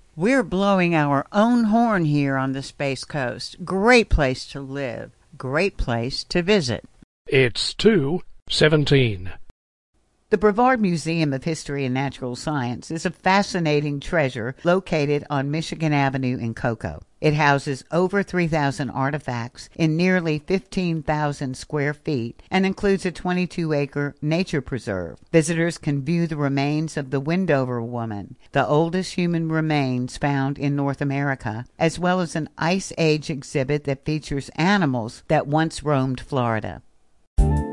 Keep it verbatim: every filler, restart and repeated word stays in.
We're blowing our own horn here on the Space Coast. Great place to live. Great place to visit. It's two seventeen. The Brevard Museum of History and Natural Science is a fascinating treasure located on Michigan Avenue in Cocoa. It houses over three thousand artifacts in nearly fifteen thousand square feet and includes a twenty-two acre nature preserve. Visitors can view the remains of the Wendover woman, the oldest human remains found in North America, as well as an Ice Age exhibit that features animals that once roamed Florida.